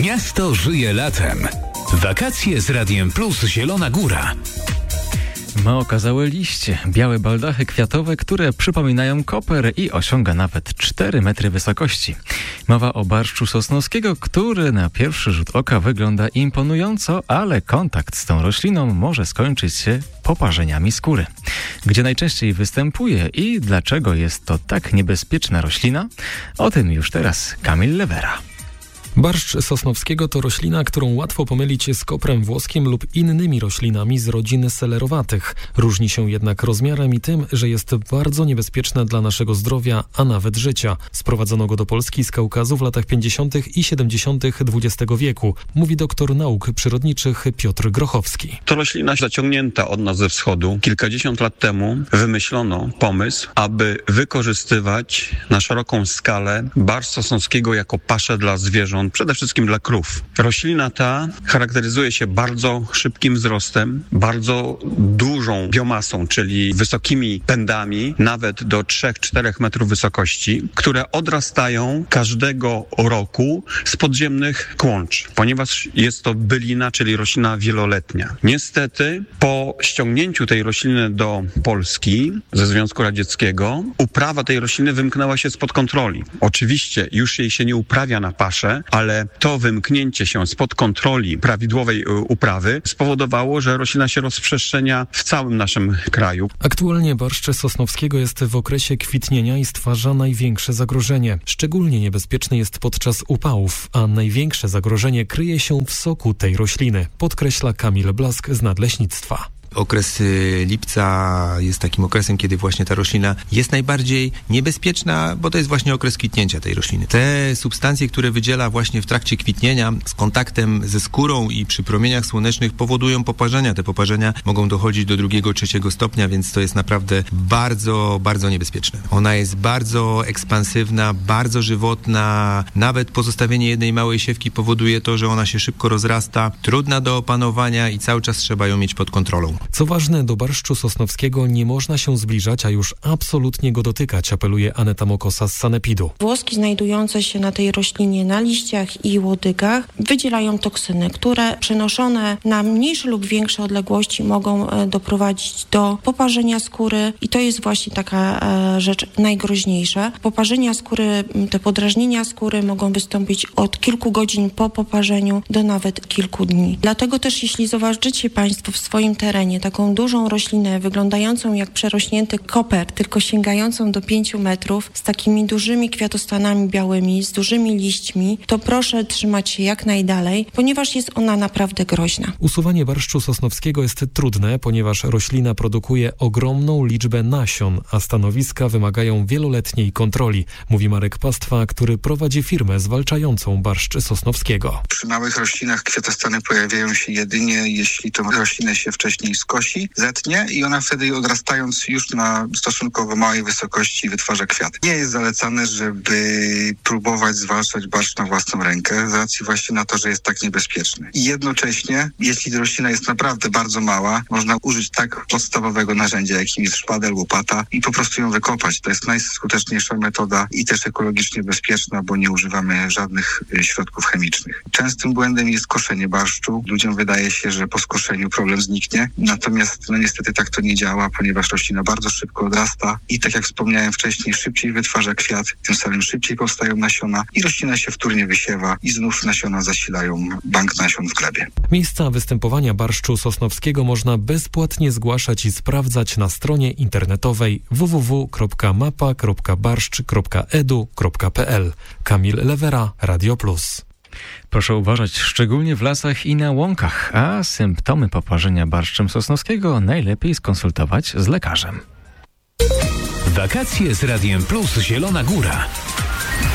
Miasto żyje latem. Wakacje z Radiem Plus Zielona Góra. Ma okazałe liście, białe baldachy kwiatowe, które przypominają koper i osiąga nawet 4 metry wysokości. Mowa o barszczu sosnowskiego, który na pierwszy rzut oka wygląda imponująco, ale kontakt z tą rośliną może skończyć się poparzeniami skóry. Gdzie najczęściej występuje i dlaczego jest to tak niebezpieczna roślina? O tym już teraz Kamil Lewera. Barszcz sosnowskiego to roślina, którą łatwo pomylić z koprem włoskim lub innymi roślinami z rodziny selerowatych. Różni się jednak rozmiarem i tym, że jest bardzo niebezpieczna dla naszego zdrowia, a nawet życia. Sprowadzono go do Polski z Kaukazu w latach 50. i 70. XX wieku, mówi doktor nauk przyrodniczych Piotr Grochowski. To roślina zaciągnięta od nas ze wschodu. Kilkadziesiąt lat temu wymyślono pomysł, aby wykorzystywać na szeroką skalę barszcz sosnowskiego jako paszę dla zwierząt, przede wszystkim dla krów. Roślina ta charakteryzuje się bardzo szybkim wzrostem, bardzo dużą biomasą, czyli wysokimi pędami, nawet do 3-4 metrów wysokości, które odrastają każdego roku z podziemnych kłącz, ponieważ jest to bylina, czyli roślina wieloletnia. Niestety, po ściągnięciu tej rośliny do Polski ze Związku Radzieckiego, uprawa tej rośliny wymknęła się spod kontroli. Oczywiście już jej się nie uprawia na paszę, ale to wymknięcie się spod kontroli prawidłowej uprawy spowodowało, że roślina się rozprzestrzenia w całym naszym kraju. Aktualnie barszcz sosnowskiego jest w okresie kwitnienia i stwarza największe zagrożenie. Szczególnie niebezpieczny jest podczas upałów, a największe zagrożenie kryje się w soku tej rośliny, podkreśla Kamil Blask z Nadleśnictwa. Okres lipca jest takim okresem, kiedy właśnie ta roślina jest najbardziej niebezpieczna, bo to jest właśnie okres kwitnięcia tej rośliny. Te substancje, które wydziela właśnie w trakcie kwitnienia z kontaktem ze skórą i przy promieniach słonecznych powodują poparzenia. Te poparzenia mogą dochodzić do 2-3 stopnia, więc to jest naprawdę bardzo, bardzo niebezpieczne. Ona jest bardzo ekspansywna, bardzo żywotna. Nawet pozostawienie jednej małej siewki powoduje to, że ona się szybko rozrasta, trudna do opanowania i cały czas trzeba ją mieć pod kontrolą. Co ważne, do barszczu sosnowskiego nie można się zbliżać, a już absolutnie go dotykać, apeluje Aneta Mokosa z Sanepidu. Włoski znajdujące się na tej roślinie na liściach i łodygach wydzielają toksyny, które przenoszone na mniejsze lub większe odległości mogą doprowadzić do poparzenia skóry i to jest właśnie taka rzecz najgroźniejsza. Poparzenia skóry, te podrażnienia skóry mogą wystąpić od kilku godzin po poparzeniu do nawet kilku dni. Dlatego też jeśli zobaczycie Państwo w swoim terenie taką dużą roślinę wyglądającą jak przerośnięty koper, tylko sięgającą do 5 metrów, z takimi dużymi kwiatostanami białymi, z dużymi liśćmi, to proszę trzymać się jak najdalej, ponieważ jest ona naprawdę groźna. Usuwanie barszczu sosnowskiego jest trudne, ponieważ roślina produkuje ogromną liczbę nasion, a stanowiska wymagają wieloletniej kontroli, mówi Marek Pastwa, który prowadzi firmę zwalczającą barszcz sosnowskiego. Przy małych roślinach kwiatostany pojawiają się jedynie, jeśli tą roślinę się wcześniej skosi, zetnie i ona wtedy odrastając już na stosunkowo małej wysokości wytwarza kwiaty. Nie jest zalecane, żeby próbować zwalczać barszcz na własną rękę z racji właśnie na to, że jest tak niebezpieczny. I jednocześnie, jeśli roślina jest naprawdę bardzo mała, można użyć tak podstawowego narzędzia, jakim jest szpadel, łopata i po prostu ją wykopać. To jest najskuteczniejsza metoda i też ekologicznie bezpieczna, bo nie używamy żadnych środków chemicznych. Częstym błędem jest koszenie barszczu. Ludziom wydaje się, że po skoszeniu problem zniknie. Natomiast niestety tak to nie działa, ponieważ roślina bardzo szybko odrasta i tak jak wspomniałem wcześniej, szybciej wytwarza kwiat, tym samym szybciej powstają nasiona i roślina się wtórnie wysiewa i znów nasiona zasilają bank nasion w glebie. Miejsca występowania barszczu sosnowskiego można bezpłatnie zgłaszać i sprawdzać na stronie internetowej www.mapa.barszcz.edu.pl. Kamil Lewera, Radio Plus. Proszę uważać szczególnie w lasach i na łąkach, a symptomy poparzenia barszczem sosnowskiego najlepiej skonsultować z lekarzem. Wakacje z Radiem Plus Zielona Góra.